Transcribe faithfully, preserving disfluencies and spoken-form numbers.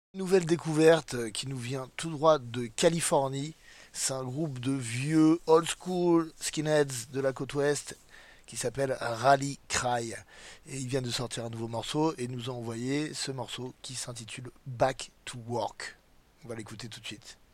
Nouvelle découverte euh, qui nous vient tout droit de Californie. C'est un groupe de vieux old school skinheads de la côte ouest qui s'appelle Rally Cry. Et ils viennent de sortir un nouveau morceau et nous ont envoyé ce morceau qui s'intitule Back to Work. On va l'écouter tout de suite.